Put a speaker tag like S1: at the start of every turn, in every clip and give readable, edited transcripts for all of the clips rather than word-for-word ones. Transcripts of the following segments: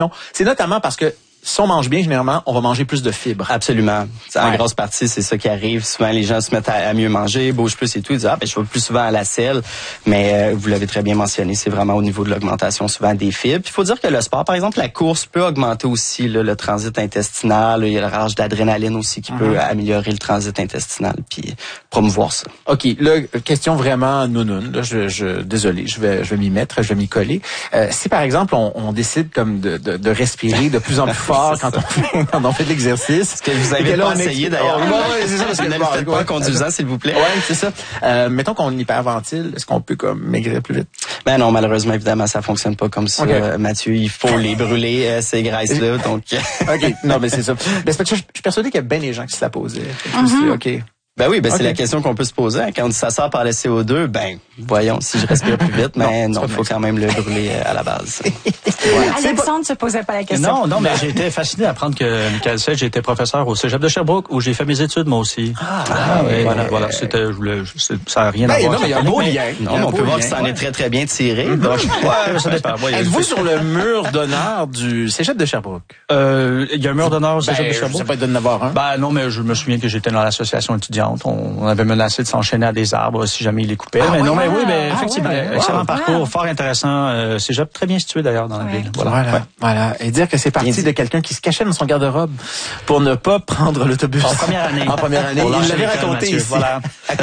S1: C'est notamment parce que si on mange bien, généralement, on va manger plus de fibres.
S2: Absolument. En grosse partie, c'est ça qui arrive. Souvent, les gens se mettent à mieux manger, bougent plus et tout. Ils disent, je vais plus souvent à la selle. Mais vous l'avez très bien mentionné, c'est vraiment au niveau de l'augmentation souvent des fibres. Puis il faut dire que le sport, par exemple, la course peut augmenter aussi le transit intestinal. Il y a le rage d'adrénaline aussi qui peut améliorer le transit intestinal puis promouvoir ça.
S1: OK. Là, question vraiment nounoun. Là, désolé, je vais m'y mettre, je vais m'y coller. Si, par exemple, on décide comme de respirer de plus en plus fort quand on fait de l'exercice.
S2: Ce que vous avez pas essayé d'ailleurs.
S1: C'est ça, parce que
S2: ne le faites pas en conduisant, s'il vous plaît.
S1: Ouais, c'est ça. Mettons qu'on hyperventile, est-ce qu'on peut comme maigrir plus vite?
S2: Ben non, malheureusement, évidemment, ça fonctionne pas comme ça. Okay. Mathieu, il faut les brûler, ces graisses-là, donc...
S1: OK, non, mais c'est ça. Mais c'est parce que je suis persuadé qu'il y a bien des gens qui se la posaient. OK.
S2: Ben oui, c'est la question qu'on peut se poser. Quand ça sort par le CO2, voyons, si je respire plus vite, mais non, il faut quand même le brûler à la base.
S3: Voilà. Alexandre se posait pas la question.
S4: Non, mais j'ai été fasciné d'apprendre que Michael Sage, j'ai été professeur au Cégep de Sherbrooke, où j'ai fait mes études, moi aussi.
S1: Oui.
S4: Voilà, c'était, ça n'a rien à voir.
S1: Non, mais il y a un beau lien.
S2: Non, on peut voir que ça en est très, très bien tiré. Donc,
S4: ça dépend.
S1: Êtes-vous sur le mur d'honneur du Cégep de Sherbrooke?
S4: Il y a un mur d'honneur au Cégep de Sherbrooke?
S1: Ça peut être de n'avoir un.
S4: Non, mais je me souviens que j'étais dans l'association étudiante. On avait menacé de s'enchaîner à des arbres si jamais ils les coupaient. Effectivement, excellent parcours, fort intéressant. Cégep très bien situé d'ailleurs dans la ville.
S1: Voilà. Et dire que c'est parti de quelqu'un qui se cachait dans son garde-robe pour ne pas prendre l'autobus.
S4: En première année.
S1: Il l'avait raconté ici.
S4: Voilà.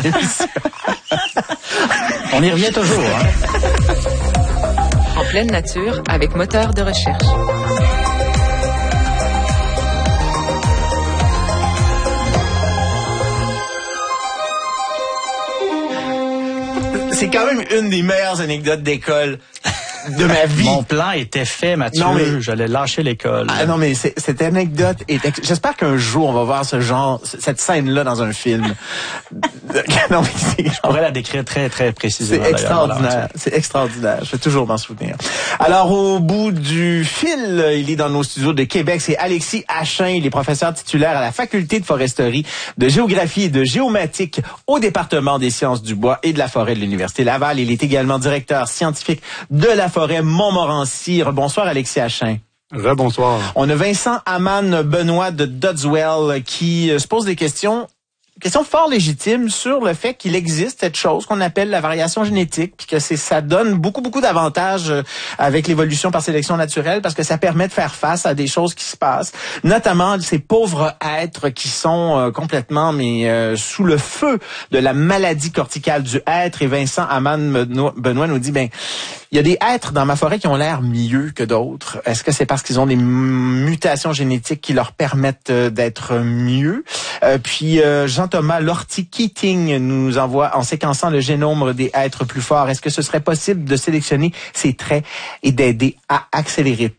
S4: On y revient toujours.
S5: En pleine nature, avec moteur de recherche.
S1: C'est quand même une des meilleures anecdotes d'école de ma vie.
S4: Mon plan était fait, Mathieu. J'allais lâcher l'école.
S1: Non, mais cette anecdote j'espère qu'un jour on va voir cette scène-là dans un film.
S4: Non, mais je pourrais la décrire très, très précisément.
S1: C'est extraordinaire. C'est extraordinaire. Je vais toujours m'en souvenir. Alors, au bout du fil, il est dans nos studios de Québec. C'est Alexis Achin. Il est professeur titulaire à la faculté de foresterie, de géographie et de géomatique au département des sciences du bois et de la forêt de l'Université Laval. Il est également directeur scientifique de la forêt Montmorency. Bonsoir, Alexis Achin.
S6: Rebonsoir.
S1: On a Vincent Amann Benoît de Dodswell qui se pose des questions fort légitime sur le fait qu'il existe cette chose qu'on appelle la variation génétique, puis que ça donne beaucoup d'avantages avec l'évolution par sélection naturelle, parce que ça permet de faire face à des choses qui se passent, notamment ces pauvres êtres qui sont complètement sous le feu de la maladie corticale du hêtre. Et Vincent Amann Benoît nous dit, il y a des êtres dans ma forêt qui ont l'air mieux que d'autres. Est-ce que c'est parce qu'ils ont des mutations génétiques qui leur permettent d'être mieux? Puis Jean-Thomas Lortie-Keating nous envoie en séquençant le génome des êtres plus forts. Est-ce que ce serait possible de sélectionner ces traits et d'aider à accélérer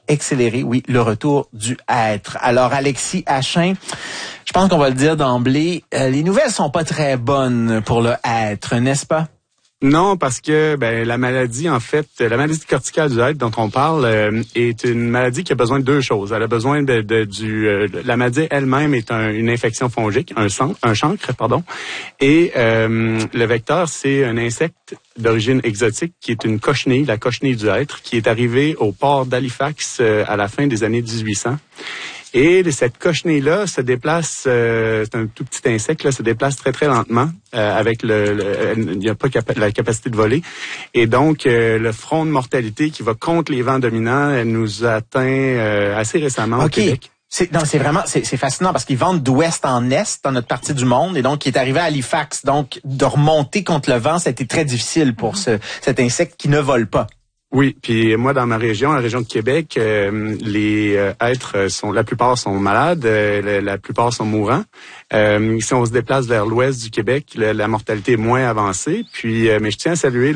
S1: le retour du être? Alors Alexis Achin, je pense qu'on va le dire d'emblée, les nouvelles sont pas très bonnes pour le être, n'est-ce pas?
S6: Non, parce que la maladie corticale du hêtre dont on parle est une maladie qui a besoin de deux choses. Elle a besoin la maladie elle-même est une infection fongique, un chancre, et le vecteur c'est un insecte d'origine exotique qui est une cochenille, la cochenille du hêtre, qui est arrivée au port d'Halifax à la fin des années 1800. Et cette cochenille-là se déplace, c'est un tout petit insecte, se déplace très très lentement, avec il n'y a pas la capacité de voler. Et donc, le front de mortalité qui va contre les vents dominants, elle nous atteint assez récemment au Québec.
S1: C'est fascinant parce qu'ils vendent d'ouest en est dans notre partie du monde, et donc il est arrivé à Halifax. Donc, de remonter contre le vent, ça a été très difficile pour cet insecte qui ne vole pas.
S6: Oui, puis moi dans ma région, la région de Québec, les êtres la plupart sont malades, la plupart sont mourants. Si on se déplace vers l'ouest du Québec, la mortalité est moins avancée. Puis, mais je tiens à saluer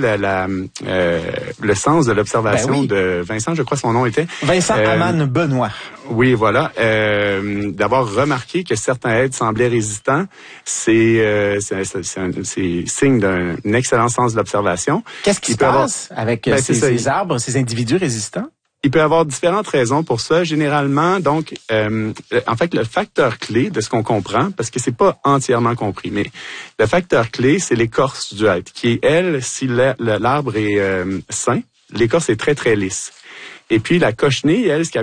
S6: le sens de l'observation de Vincent, je crois que son nom était
S1: Vincent Amann Benoît.
S6: Oui, voilà. D'avoir remarqué que certains êtres semblaient résistants, c'est signe d'un excellent sens de l'observation.
S1: Qu'est-ce qui se passe avec ces arbres, ces individus résistants?
S6: Il peut y avoir différentes raisons pour ça. Généralement, donc, en fait, le facteur clé de ce qu'on comprend, parce que c'est pas entièrement compris, mais le facteur clé, c'est l'écorce du hêtre, qui est, si l'arbre est sain, l'écorce est très, très lisse. Et puis la cochenille, elle, ce qu'elle